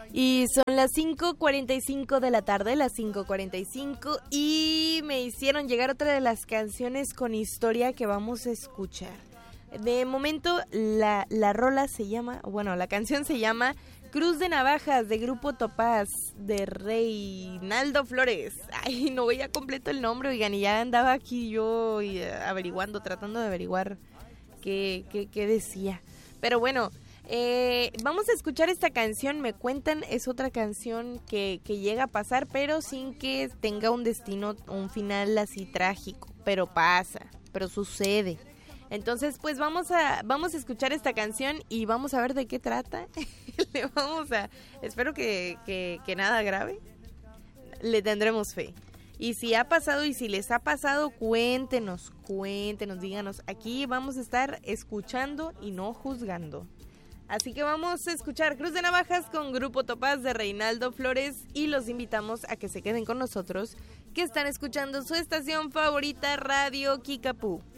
Y son las 5:45 de la tarde, las 5:45, y me hicieron llegar otra de las canciones con historia que vamos a escuchar. De momento la rola se llama, bueno, la canción se llama Cruz de Navajas, de Grupo Topaz, de Reinaldo Flores. Ay, no veía completo el nombre, oigan, y ya andaba aquí yo averiguando, tratando de averiguar qué decía. Pero bueno, vamos a escuchar esta canción. Me cuentan, es otra canción que llega a pasar, pero sin que tenga un destino, un final así trágico. Pero pasa, pero sucede. Entonces, pues vamos a escuchar esta canción y vamos a ver de qué trata. Espero que nada grave. Le tendremos fe. Y si ha pasado y si les ha pasado, cuéntenos, díganos. Aquí vamos a estar escuchando y no juzgando. Así que vamos a escuchar Cruz de Navajas con Grupo Topaz de Reinaldo Flores y los invitamos a que se queden con nosotros, que están escuchando su estación favorita, Radio Kickapoo.